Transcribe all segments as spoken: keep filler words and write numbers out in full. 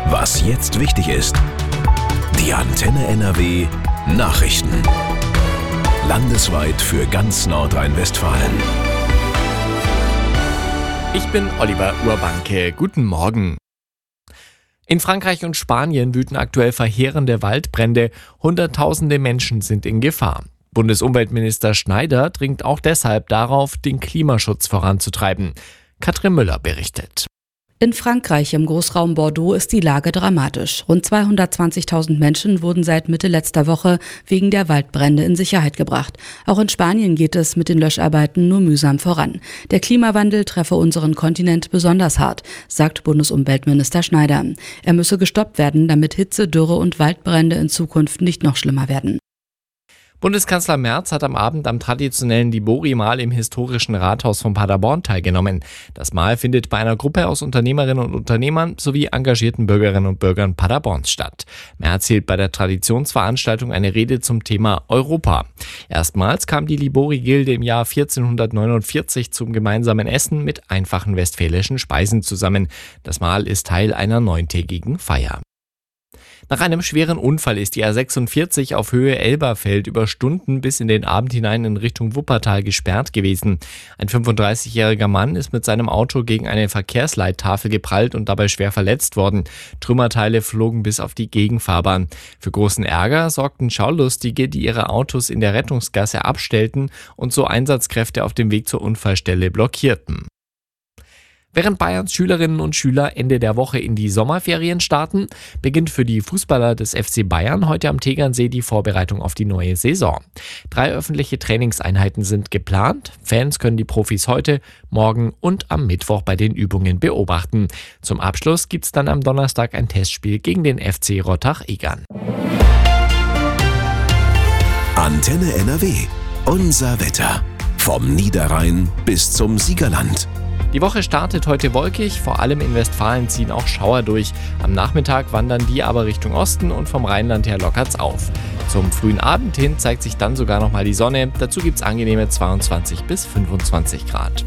Was jetzt wichtig ist. Die Antenne N R W Nachrichten. Landesweit für ganz Nordrhein-Westfalen. Ich bin Oliver Urbanke. Guten Morgen. In Frankreich und Spanien wüten aktuell verheerende Waldbrände. Hunderttausende Menschen sind in Gefahr. Bundesumweltminister Schneider dringt auch deshalb darauf, den Klimaschutz voranzutreiben. Katrin Müller berichtet. In Frankreich im Großraum Bordeaux ist die Lage dramatisch. Rund zweihundertzwanzigtausend Menschen wurden seit Mitte letzter Woche wegen der Waldbrände in Sicherheit gebracht. Auch in Spanien geht es mit den Löscharbeiten nur mühsam voran. Der Klimawandel treffe unseren Kontinent besonders hart, sagt Bundesumweltminister Schneider. Er müsse gestoppt werden, damit Hitze, Dürre und Waldbrände in Zukunft nicht noch schlimmer werden. Bundeskanzler Merz hat am Abend am traditionellen Libori-Mahl im historischen Rathaus von Paderborn teilgenommen. Das Mahl findet bei einer Gruppe aus Unternehmerinnen und Unternehmern sowie engagierten Bürgerinnen und Bürgern Paderborns statt. Merz hielt bei der Traditionsveranstaltung eine Rede zum Thema Europa. Erstmals kam die Libori-Gilde im Jahr vierzehnhundertneunundvierzig zum gemeinsamen Essen mit einfachen westfälischen Speisen zusammen. Das Mahl ist Teil einer neuntägigen Feier. Nach einem schweren Unfall ist die A sechsundvierzig auf Höhe Elberfeld über Stunden bis in den Abend hinein in Richtung Wuppertal gesperrt gewesen. Ein fünfunddreißigjähriger Mann ist mit seinem Auto gegen eine Verkehrsleittafel geprallt und dabei schwer verletzt worden. Trümmerteile flogen bis auf die Gegenfahrbahn. Für großen Ärger sorgten Schaulustige, die ihre Autos in der Rettungsgasse abstellten und so Einsatzkräfte auf dem Weg zur Unfallstelle blockierten. Während Bayerns Schülerinnen und Schüler Ende der Woche in die Sommerferien starten, beginnt für die Fußballer des F C Bayern heute am Tegernsee die Vorbereitung auf die neue Saison. Drei öffentliche Trainingseinheiten sind geplant. Fans können die Profis heute, morgen und am Mittwoch bei den Übungen beobachten. Zum Abschluss gibt es dann am Donnerstag ein Testspiel gegen den F C Rottach-Egern. Antenne N R W. Unser Wetter. Vom Niederrhein bis zum Siegerland. Die Woche startet heute wolkig, vor allem in Westfalen ziehen auch Schauer durch. Am Nachmittag wandern die aber Richtung Osten und vom Rheinland her lockert's auf. Zum frühen Abend hin zeigt sich dann sogar nochmal die Sonne. Dazu gibt's angenehme zweiundzwanzig bis fünfundzwanzig Grad.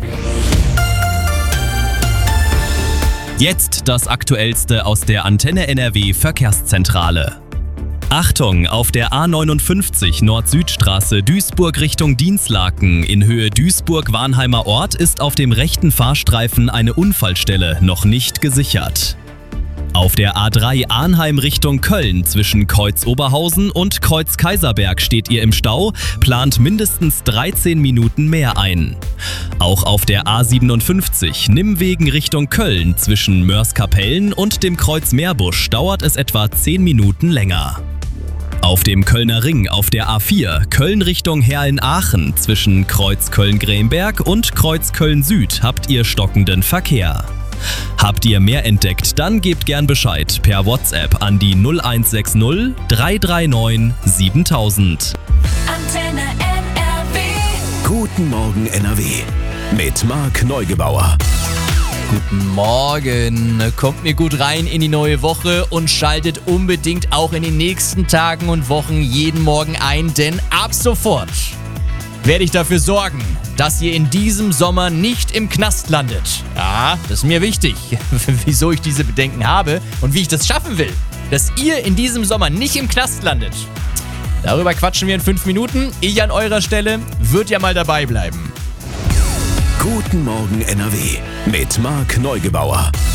Jetzt das Aktuellste aus der Antenne N R W Verkehrszentrale. Achtung, auf der A neunundfünfzig Nord-Süd-Straße Duisburg Richtung Dinslaken in Höhe Duisburg-Warnheimer Ort ist auf dem rechten Fahrstreifen eine Unfallstelle noch nicht gesichert. Auf der A drei Arnheim Richtung Köln zwischen Kreuz Oberhausen und Kreuz Kaiserberg steht ihr im Stau, plant mindestens dreizehn Minuten mehr ein. Auch auf der A siebenundfünfzig Nimmwegen Richtung Köln zwischen Mörs-Kapellen und dem Kreuz Meerbusch dauert es etwa zehn Minuten länger. Auf dem Kölner Ring auf der A vier Köln Richtung Herrn-Aachen zwischen Kreuz Köln-Gremberg und Kreuz Köln-Süd habt ihr stockenden Verkehr. Habt ihr mehr entdeckt, dann gebt gern Bescheid per WhatsApp an die null eins sechs null drei drei neun siebentausend. Antenne N R W. Guten Morgen N R W. Mit Marc Neugebauer. Guten Morgen, kommt mir gut rein in die neue Woche und schaltet unbedingt auch in den nächsten Tagen und Wochen jeden Morgen ein, denn ab sofort werde ich dafür sorgen, dass ihr in diesem Sommer nicht im Knast landet. Ja, das ist mir wichtig, wieso ich diese Bedenken habe und wie ich das schaffen will, dass ihr in diesem Sommer nicht im Knast landet. Darüber quatschen wir in fünf Minuten. Ich an eurer Stelle würde ja mal dabei bleiben. Guten Morgen N R W mit Marc Neugebauer.